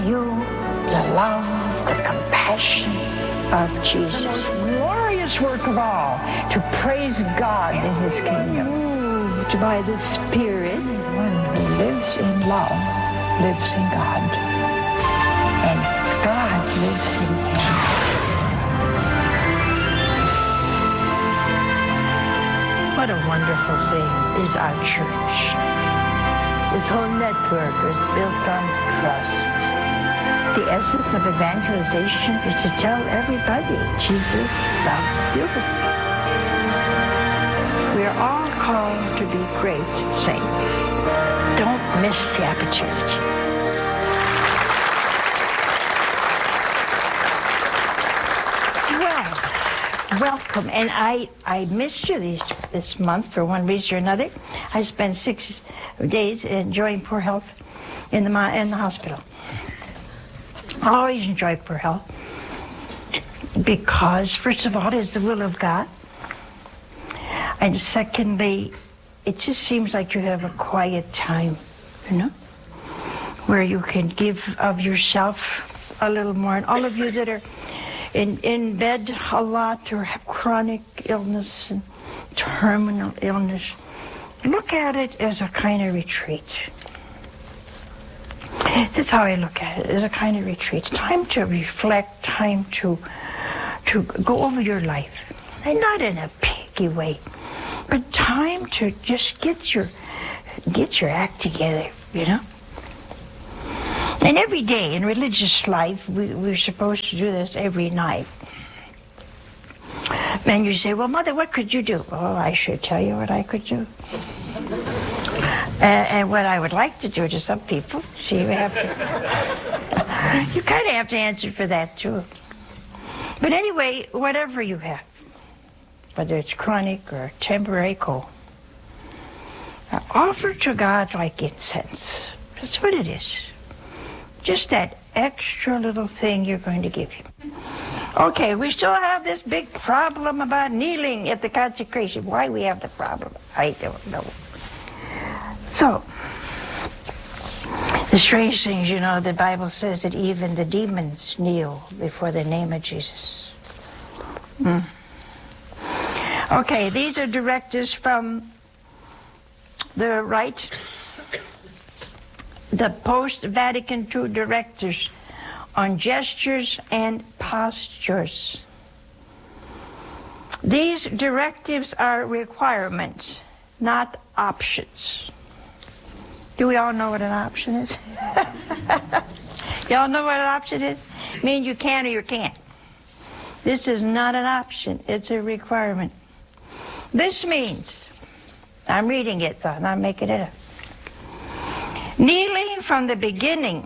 you the love, the compassion of Jesus. The most glorious work of all, to praise God in His kingdom. Moved by the Spirit, one who lives in love lives in God, and God lives in him. What a wonderful thing is our church. This whole network is built on trust. The essence of evangelization is to tell everybody Jesus loves you. We are all called to be great saints. Don't miss the opportunity. Well, welcome. And I missed you this month for one reason or another. I spent 6 days enjoying poor health in the hospital. I always enjoy poor health because, first of all, it is the will of God. And secondly, it just seems like you have a quiet time, you know, where you can give of yourself a little more. And all of you that are in bed a lot or have chronic illness and terminal illness, look at it as a kind of retreat. That's how I look at it, as a kind of retreat. Time to reflect, time to go over your life. And not in a picky way, but time to just get your act together, you know? And every day in religious life, we're supposed to do this every night. And you say, well, Mother, what could you do? Oh, I should tell you what I could do. And what I would like to do to some people, see, you have to, you kind of have to answer for that too. But anyway, whatever you have, whether it's chronic or temporary cold, offer to God like incense. That's what it is. Just that extra little thing you're going to give Him. Okay, we still have this big problem about kneeling at the consecration. Why we have the problem, I don't know. So, the strange thing is, you know, the Bible says that even the demons kneel before the name of Jesus. Okay, these are directives from the right, the post-Vatican II directives on gestures and postures. These directives are requirements, not options. Do we all know what an option is? Y'all know what an option is? It means you can or you can't. This is not an option, it's a requirement. This means, I'm reading it, so I'm not making it up. Kneeling from the beginning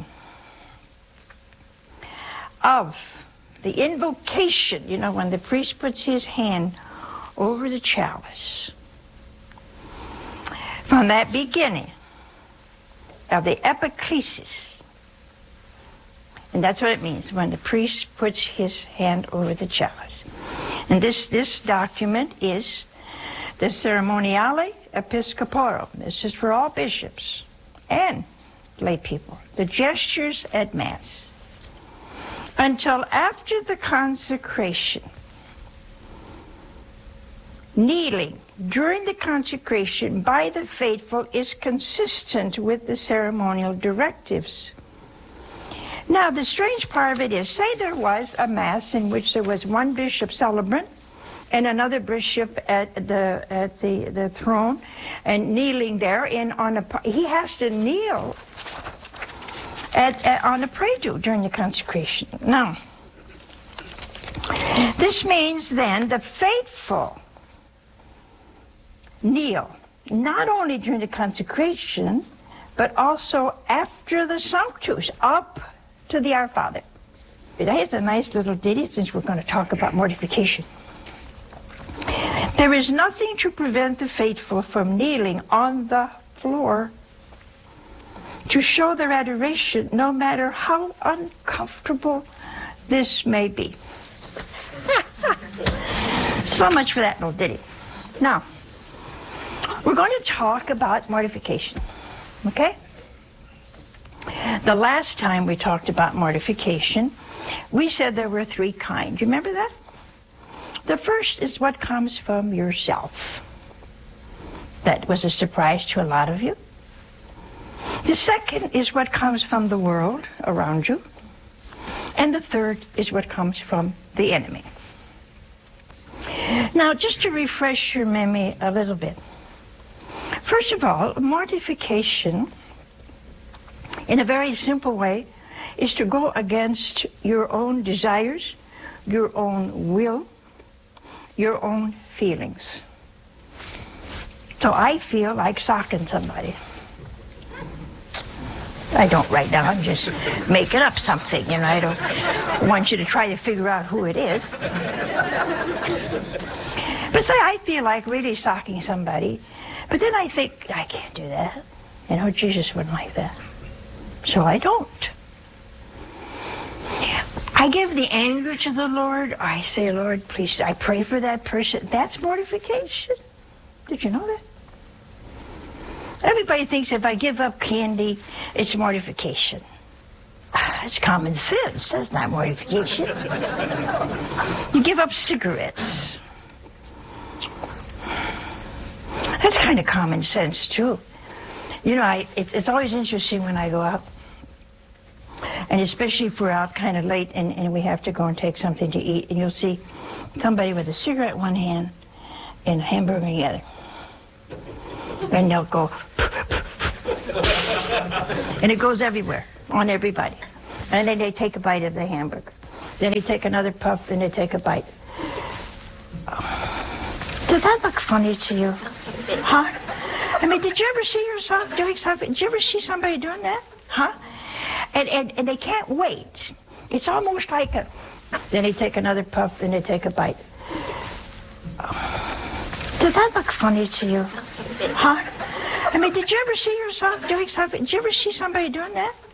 of the invocation, you know, when the priest puts his hand over the chalice, from that beginning of the epiclesis, and that's what it means, when the priest puts his hand over the chalice. And this document is the Ceremoniale Episcoporum. This is for all bishops and lay people. The gestures at Mass. Until after the consecration, kneeling during the consecration by the faithful is consistent with the ceremonial directives. Now, the strange part of it is, say there was a Mass in which there was one bishop celebrant and another bishop at the throne and kneeling there, he has to kneel on a prie-dieu during the consecration. Now, this means then the faithful kneel, not only during the consecration, but also after the Sanctus, up to the Our Father. Here's a nice little ditty, since we're going to talk about mortification. There is nothing to prevent the faithful from kneeling on the floor to show their adoration, no matter how uncomfortable this may be. So much for that little ditty. Now, we're going to talk about mortification, okay? The last time we talked about mortification, we said there were three kinds. You remember that? The first is what comes from yourself. That was a surprise to a lot of you. The second is what comes from the world around you. And the third is what comes from the enemy. Now, just to refresh your memory a little bit. First of all, mortification, in a very simple way, is to go against your own desires, your own will, your own feelings. So I feel like socking somebody. I don't right now, I'm just making up something, you know, I don't want you to try to figure out who it is. But say I feel like really socking somebody, but then I think, I can't do that. You know, Jesus wouldn't like that. So I don't. I give the anger to the Lord. I say, Lord, please, I pray for that person. That's mortification. Did you know that? Everybody thinks if I give up candy, it's mortification. It's common sense. That's not mortification. You give up cigarettes. That's kind of common sense, too. You know, it's always interesting when I go out, and especially if we're out kind of late and we have to go and take something to eat, and you'll see somebody with a cigarette in one hand and a hamburger in the other. And they'll go, and it goes everywhere, on everybody. And then they take a bite of the hamburger. Then they take another puff, and they take a bite. Did that look funny to you? Huh? I mean, did you ever see yourself doing something? Did you ever see somebody doing that? Huh? And they can't wait. It's almost like a... Then they take another puff, and they take a bite. Did that look funny to you? Huh? I mean, did you ever see yourself doing something? Did you ever see somebody doing that?